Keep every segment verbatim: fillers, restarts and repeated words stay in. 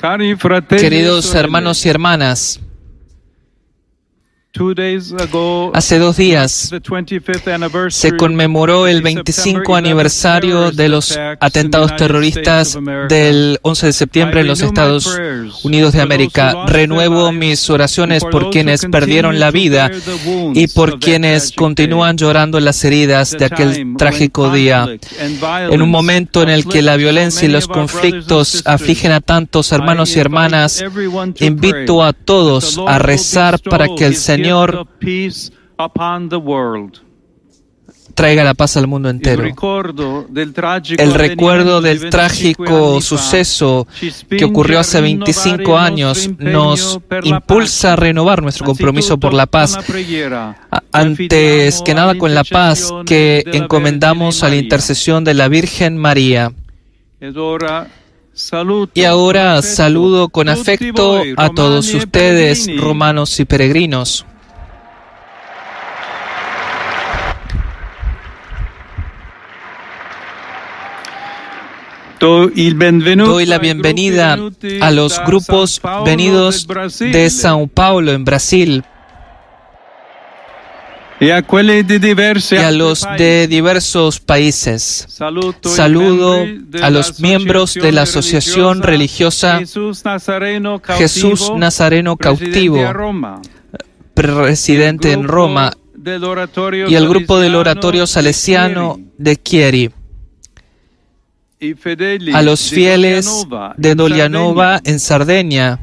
Queridos hermanos y hermanas, hace dos días se conmemoró el veinticinco aniversario de los atentados terroristas del once de septiembre en los Estados Unidos de América. Renuevo mis oraciones por quienes perdieron la vida y por quienes continúan llorando las heridas de aquel trágico día. En un momento en el que la violencia y los conflictos afligen a tantos hermanos y hermanas, invito a todos a rezar para que el Señor Señor traiga la paz al mundo entero. El recuerdo del trágico suceso que ocurrió hace veinticinco años nos impulsa a renovar nuestro compromiso por la paz, antes que nada con la paz que encomendamos a la intercesión de la Virgen María. Y ahora saludo con afecto a todos ustedes, romanos y peregrinos. Doy la bienvenida a los grupos venidos de São Paulo, en Brasil, y a los de diversos países. Saludo a los miembros de la Asociación Religiosa Jesús Nazareno Cautivo, presidente en Roma, y el grupo del Oratorio Salesiano de Chieri, a los fieles de Dolianova en Sardeña,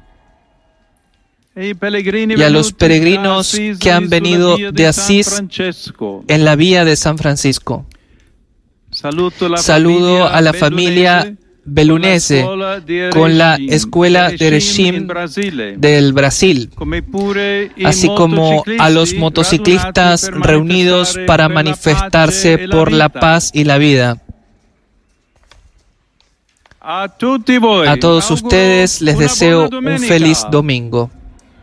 y a los peregrinos que han venido de Asís en la vía de San Francisco. Saludo a la familia Bellunese con la Escuela de Regime del Brasil, así como a los motociclistas reunidos para manifestarse por la paz y la vida. A todos ustedes les deseo un feliz domingo.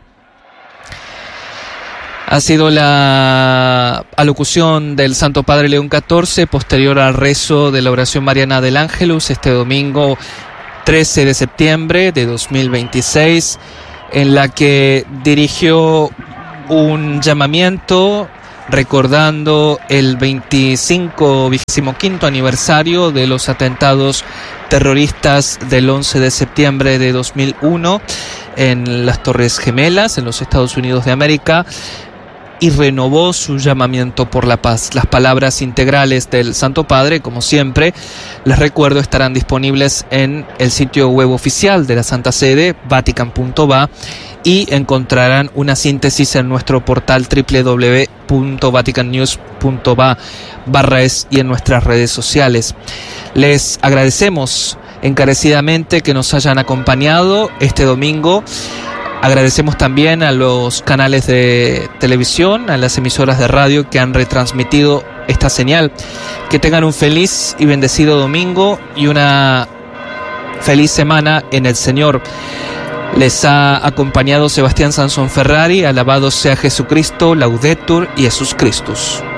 Ha sido la alocución del Santo Padre León catorce, posterior al rezo de la oración mariana del Ángelus, este domingo trece de septiembre de dos mil veintiséis, en la que dirigió un llamamiento recordando el veinticinco, vigésimo quinto aniversario de los atentados terroristas del once de septiembre de dos mil uno en las Torres Gemelas, en los Estados Unidos de América, y renovó su llamamiento por la paz. Las palabras integrales del Santo Padre, como siempre, les recuerdo, estarán disponibles en el sitio web oficial de la Santa Sede, vatican punto va, y encontrarán una síntesis en nuestro portal doble u doble u doble u punto vatican news punto va barra es y en nuestras redes sociales. Les agradecemos encarecidamente que nos hayan acompañado este domingo. Agradecemos también a los canales de televisión, a las emisoras de radio que han retransmitido esta señal. Que tengan un feliz y bendecido domingo y una feliz semana en el Señor. Les ha acompañado Sebastián Sansón Ferrari. Alabado sea Jesucristo, Laudetur y Jesús Christus.